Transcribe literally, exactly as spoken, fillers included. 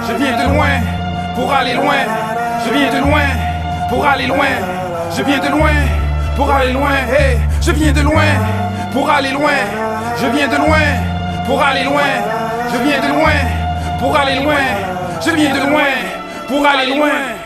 Je viens de loin pour aller loin. Je viens de loin pour aller loin. Je viens de loin pour aller loin. Hey, je viens de loin pour aller loin. Je viens de loin pour aller loin. Je viens de loin pour aller loin. Je viens de loin pour aller loin.